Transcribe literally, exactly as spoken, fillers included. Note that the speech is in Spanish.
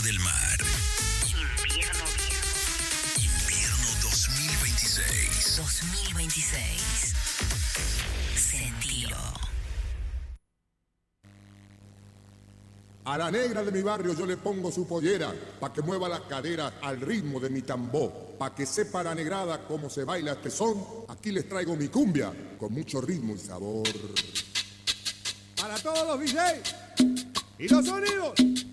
del Mar. Invierno. Invierno dos mil veintiséis. dos mil veintiséis. Sentilo. A la negra de mi barrio yo le pongo su pollera, pa' que mueva las caderas al ritmo de mi tambor, pa' que sepa la negrada cómo se baila este son. Aquí les traigo mi cumbia, con mucho ritmo y sabor. Para todos los D Js y los sonidos.